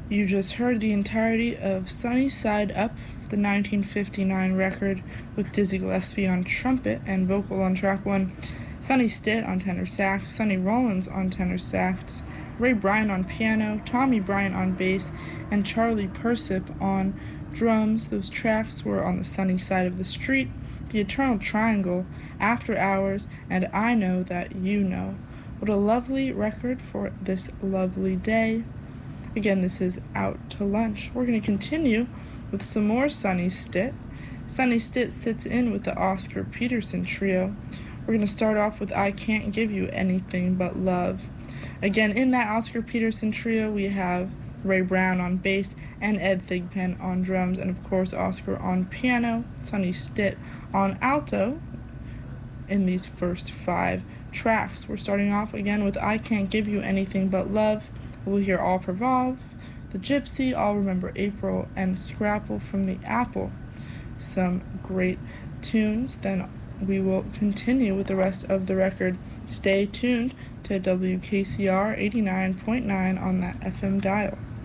You just heard the entirety of Sunny Side Up, the 1959 record, with Dizzy Gillespie on trumpet and vocal on track 1, Sonny Stitt on tenor sax, Sonny Rollins on tenor sax, Ray Bryant on piano, Tommy Bryant on bass, and Charlie Persip on drums. Those tracks were On the Sunny Side of the Street, The Eternal Triangle, After Hours, and I Know That You Know. What a lovely record for this lovely day. Again, this is Out to Lunch. We're going to continue with some more Sonny Stitt. Sonny Stitt sits in with the Oscar Peterson Trio. We're going to start off with I Can't Give You Anything But Love. Again, in that Oscar Peterson Trio, we have Ray Brown on bass and Ed Thigpen on drums, and of course Oscar on piano, Sonny Stitt on alto in these first 5 tracks. We're starting off again with I Can't Give You Anything But Love. We'll hear All Provolve, The Gypsy, I'll Remember April, and Scrapple from the Apple. Some great tunes. Then we will continue with the rest of the record. Stay tuned to WKCR 89.9 on that FM dial.